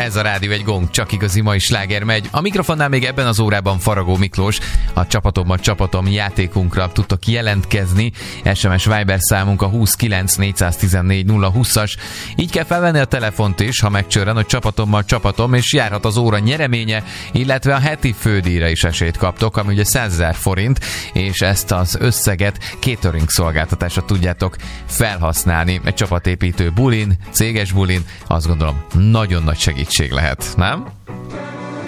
Ez a Rádió egy gong, csak igazi mai sláger megy. A mikrofonnál még ebben az órában Faragó Miklós. A csapatom játékunkra tudtok jelentkezni. SMS Viber számunk a 29 414 020-as. Így kell felvenni a telefont is, ha megcsörren, hogy csapatom, és járhat az óra nyereménye, illetve a heti fődíjra is esélyt kaptok, ami ugye 100 000 forint, és ezt az összeget catering szolgáltatásra tudjátok felhasználni. Egy csapatépítő bulin, céges bulin, azt gondolom nagyon nagy segítség lehet, nem?